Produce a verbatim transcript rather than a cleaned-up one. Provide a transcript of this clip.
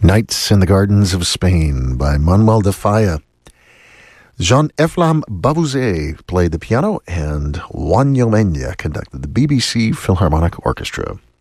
Nights in the Gardens of Spain by Manuel de Falla. Jean-Efflam Bavouzet played the piano, and Juan Yomenya conducted the B B C Philharmonic Orchestra.